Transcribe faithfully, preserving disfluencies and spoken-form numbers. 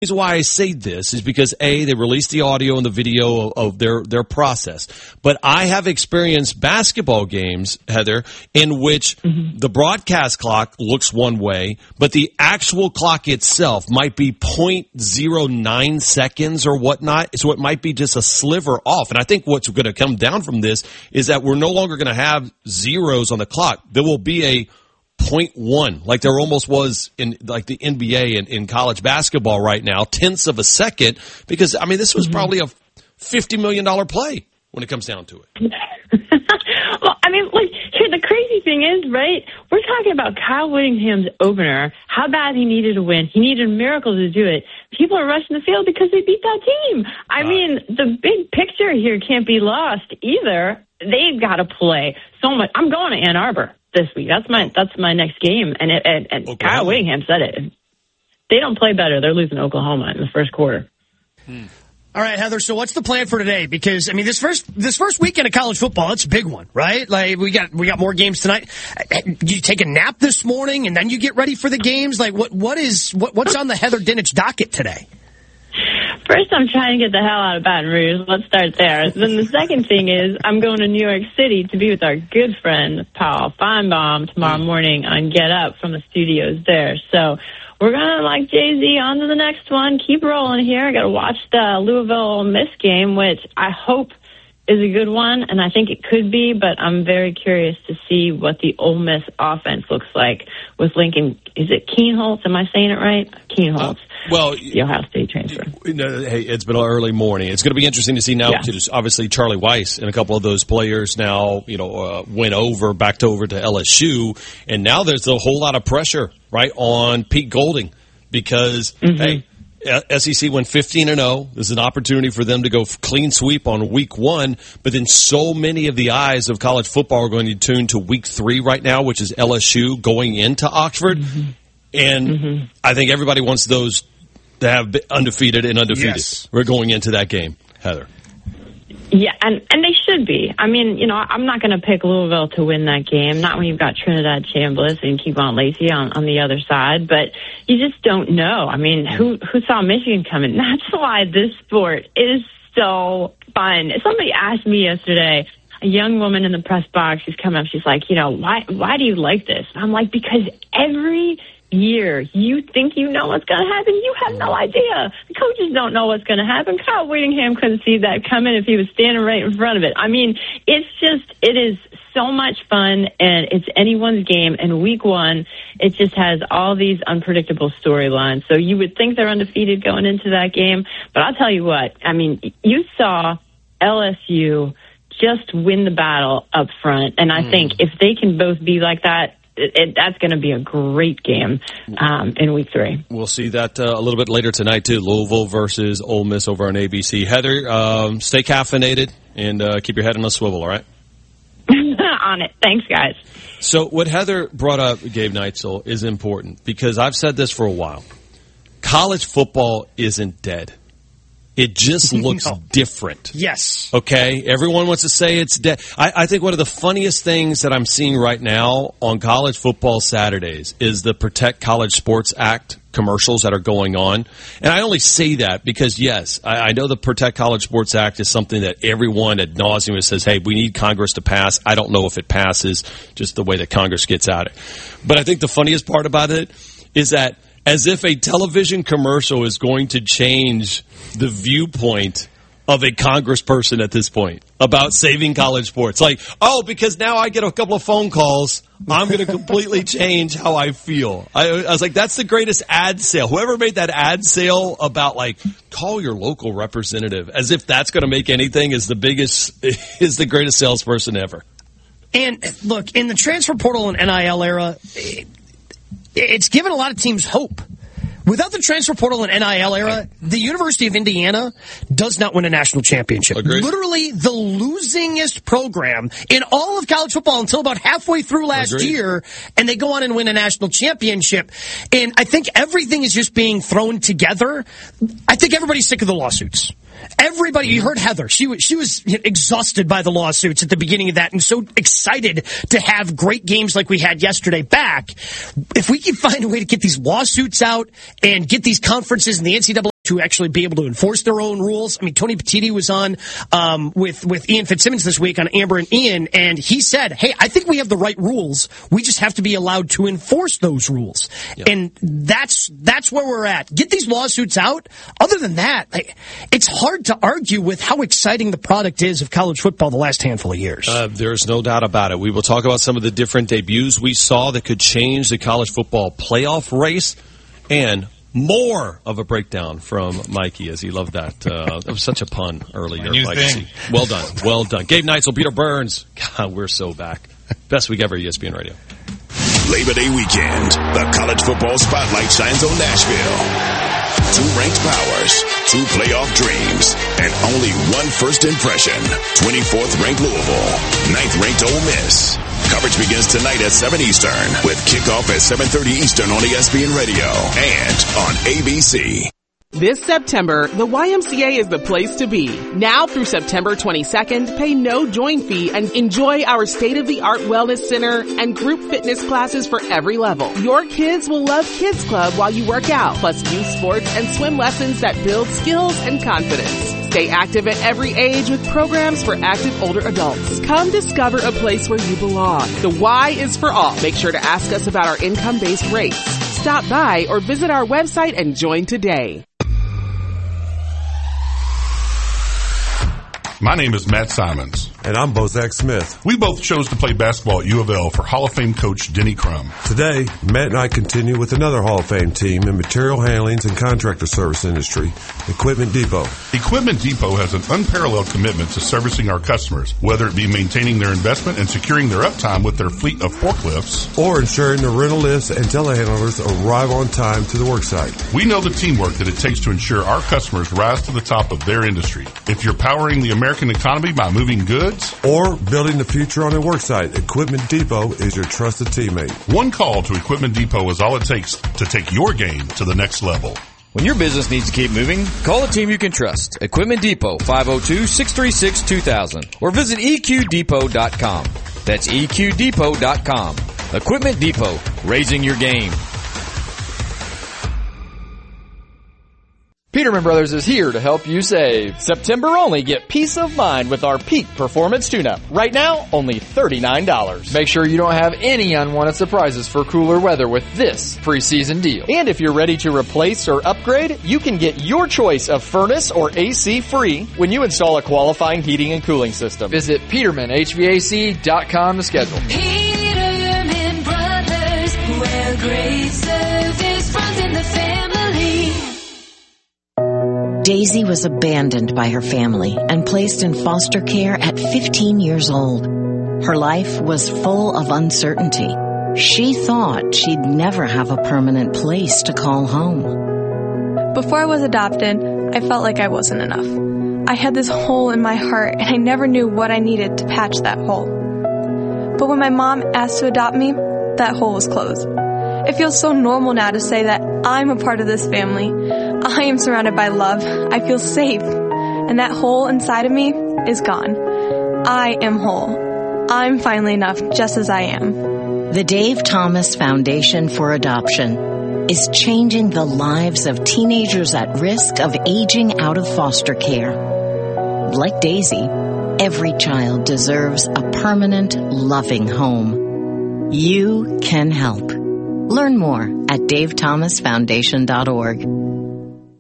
reason why I say this is because, A, they released the audio and the video of, of their, their process. But I have experienced basketball games, Heather, in which mm-hmm. the broadcast clock looks one way, but the actual clock itself might be zero point zero nine seconds or whatnot. So it might be just a sliver off. And I think what's going to come down from this is that we're no longer going to have zeros on the clock. There will be a point one, like there almost was in like the N B A and in college basketball right now, tenths of a second, because, I mean, this was mm-hmm. probably a fifty million dollars play when it comes down to it. Well, I mean, like, here, the crazy thing is, right, we're talking about Kyle Whittingham's opener, how bad he needed to win. He needed a miracle to do it. People are rushing the field because they beat that team. I uh, mean, the big picture here can't be lost either. They've got to play so much. I'm going to Ann Arbor this week. That's my that's my next game. And it, and, and Kyle Whittingham said it. They don't play better. They're losing Oklahoma in the first quarter. Hmm. All right, Heather, so what's the plan for today? Because, I mean, this first this first weekend of college football, it's a big one, right? Like, we got we got more games tonight. You take a nap this morning, and then you get ready for the games? Like, what what is what what's on the Heather Dinich docket today? First, I'm trying to get the hell out of Baton Rouge. Let's start there. Then the second thing is I'm going to New York City to be with our good friend, Paul Feinbaum, tomorrow morning on Get Up from the studios there. So we're going to, like Jay-Z, on to the next one. Keep rolling here. I got to watch the Louisville Miss game, which I hope is a good one, and I think it could be, but I'm very curious to see what the Ole Miss offense looks like with Lincoln. Is it Keenholz? Am I saying it right? Keenholz. Uh, well, the Ohio State transfer. No, hey, it's been an early morning. It's going to be interesting to see now, yeah. because obviously Charlie Weiss and a couple of those players now, you know, uh, went over, backed over to L S U, and now there's a whole lot of pressure, right, on Pete Golding because, mm-hmm. hey, S E C went fifteen and oh. There's an opportunity for them to go clean sweep on week one, but then so many of the eyes of college football are going to tune to week three right now, which is L S U going into Oxford. Mm-hmm. And mm-hmm. I think everybody wants those to have undefeated and undefeated. Yes. We're going into that game, Heather. Yeah, and, and they should be. I mean, you know, I'm not going to pick Louisville to win that game, not when you've got Trinidad Chambliss and Kevon Lacey on, on the other side, but you just don't know. I mean, who who saw Michigan coming? That's why this sport is so fun. Somebody asked me yesterday, a young woman in the press box, she's coming up, she's like, you know, why why do you like this? And I'm like, because every year you think you know what's going to happen. You have no idea. The coaches don't know what's going to happen. Kyle Whittingham couldn't see that coming if he was standing right in front of it. I mean, it's just, it is so much fun, and it's anyone's game. And week one, it just has all these unpredictable storylines. So you would think they're undefeated going into that game. But I'll tell you what, I mean, you saw L S U just win the battle up front. And I mm. think if they can both be like that, It, it, that's going to be a great game um, in week three. We'll see that uh, a little bit later tonight, too. Louisville versus Ole Miss over on A B C. Heather, um, stay caffeinated and uh, keep your head on a swivel, all right? On it. Thanks, guys. So what Heather brought up, Gabe Neitzel, is important because I've said this for a while. College football isn't dead. It just looks no. different. Yes. Okay? Everyone wants to say it's dead. I, I think one of the funniest things that I'm seeing right now on college football Saturdays is the Protect College Sports Act commercials that are going on. And I only say that because, yes, I, I know the Protect College Sports Act is something that everyone ad nauseum says, hey, we need Congress to pass. I don't know if it passes, just the way that Congress gets at it. But I think the funniest part about it is that as if a television commercial is going to change the viewpoint of a congressperson at this point about saving college sports. Like, oh, because now I get a couple of phone calls, I'm going to completely change how I feel. I, I was like, that's the greatest ad sale. Whoever made that ad sale about, like, call your local representative, as if that's going to make anything, is the biggest, is the greatest salesperson ever. And, look, in the transfer portal and N I L era, it, it's given a lot of teams hope. Without the transfer portal and N I L era, the University of Indiana does not win a national championship. Agreed. Literally the losingest program in all of college football until about halfway through last Agreed. year, and they go on and win a national championship. And I think everything is just being thrown together. I think everybody's sick of the lawsuits. Everybody, you heard Heather. She was she was exhausted by the lawsuits at the beginning of that, and so excited to have great games like we had yesterday back. If we can find a way to get these lawsuits out and get these conferences and the N C double A to actually be able to enforce their own rules. I mean, Tony Petitti was on um, with, with Ian Fitzsimmons this week on Amber and Ian, and he said, hey, I think we have the right rules. We just have to be allowed to enforce those rules. Yep. And that's that's where we're at. Get these lawsuits out. Other than that, it's hard to argue with how exciting the product is of college football the last handful of years. Uh, there's no doubt about it. We will talk about some of the different debuts we saw that could change the college football playoff race, and more of a breakdown from Mikey, as he loved that. Uh, that was such a pun earlier. New thing. Well done. Well done. Gabe Neitzel, Peter Burns. God, we're so back. Best week ever, E S P N Radio. Labor Day weekend, the college football spotlight shines on Nashville. Two ranked powers, two playoff dreams, and only one first impression. twenty-fourth ranked Louisville, ninth ranked Ole Miss. Coverage begins tonight at seven Eastern with kickoff at seven thirty Eastern on E S P N Radio and on A B C. This September, the Y M C A is the place to be. Now through September twenty-second, pay no join fee and enjoy our state-of-the-art wellness center and group fitness classes for every level. Your kids will love Kids Club while you work out, plus youth sports and swim lessons that build skills and confidence. Stay active at every age with programs for active older adults. Come discover a place where you belong. The Y is for all. Make sure to ask us about our income-based rates. Stop by or visit our website and join today. My name is Matt Simons. And I'm Bozak Smith. We both chose to play basketball at U of L for Hall of Fame coach Denny Crum. Today, Matt and I continue with another Hall of Fame team in material handlings and contractor service industry, Equipment Depot. Equipment Depot has an unparalleled commitment to servicing our customers, whether it be maintaining their investment and securing their uptime with their fleet of forklifts, or ensuring the rental lifts and telehandlers arrive on time to the worksite. We know the teamwork that it takes to ensure our customers rise to the top of their industry. If you're powering the American economy by moving goods, or building the future on a worksite, Equipment Depot is your trusted teammate. One call to Equipment Depot is all it takes to take your game to the next level. When your business needs to keep moving, call a team you can trust. Equipment Depot, five oh two, six three six, two thousand, or visit E Q depot dot com. That's E Q depot dot com. Equipment Depot, raising your game. Peterman Brothers is here to help you save. September only, get peace of mind with our Peak Performance Tune-Up. Right now, only thirty-nine dollars. Make sure you don't have any unwanted surprises for cooler weather with this preseason deal. And if you're ready to replace or upgrade, you can get your choice of furnace or A C free when you install a qualifying heating and cooling system. Visit Peterman H V A C dot com to schedule. Peterman Brothers, where great service runs in the family. Daisy was abandoned by her family and placed in foster care at fifteen years old. Her life was full of uncertainty. She thought she'd never have a permanent place to call home. Before I was adopted, I felt like I wasn't enough. I had this hole in my heart, and I never knew what I needed to patch that hole. But when my mom asked to adopt me, that hole was closed. It feels so normal now to say that I'm a part of this family. I am surrounded by love. I feel safe. And that hole inside of me is gone. I am whole. I'm finally enough just as I am. The Dave Thomas Foundation for Adoption is changing the lives of teenagers at risk of aging out of foster care. Like Daisy, every child deserves a permanent, loving home. You can help. Learn more at dave thomas foundation dot org.